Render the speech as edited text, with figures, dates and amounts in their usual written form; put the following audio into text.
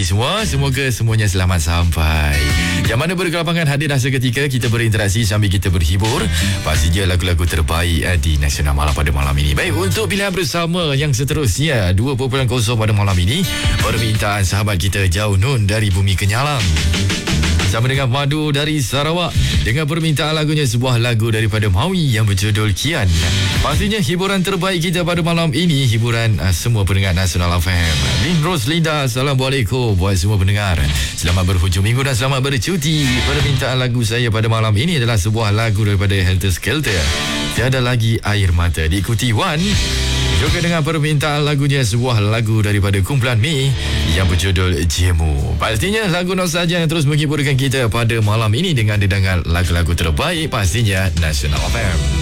hati semua. Semoga semuanya selamat sampai. Yang mana berkelapangan hadir dah seketika kita berinteraksi sambil kita berhibur. Pastinya lagu-lagu terbaik di Nasional Malam pada malam ini. Baik, untuk pilihan bersama yang seterusnya 2.0 pada malam ini, permintaan sahabat kita Jauh Nun dari Bumi Kenyalang sama dengan Madu dari Sarawak dengan permintaan lagunya sebuah lagu daripada Maui yang berjudul Kian. Pastinya hiburan terbaik kita pada malam ini, hiburan semua pendengar Nasional FM. Lin Roslinda, Assalamualaikum buat semua pendengar. Selamat berhujung minggu dan selamat bercuti. Permintaan lagu saya pada malam ini adalah sebuah lagu daripada Helter Skelter, Tiada Lagi Air Mata. Diikuti Wan juga dengan permintaan lagunya sebuah lagu daripada kumpulan Mi yang berjudul Jemu. Pastinya lagu nostalgia yang terus menghiburkan kita pada malam ini dengan dedangan lagu-lagu terbaik pastinya Nasional FM.